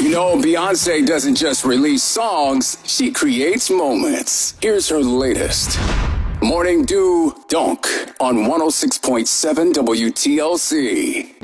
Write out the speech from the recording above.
You know, Beyonce doesn't just release songs, she creates moments. Here's her latest. Morning Dew Donk on 106.7 WTLC.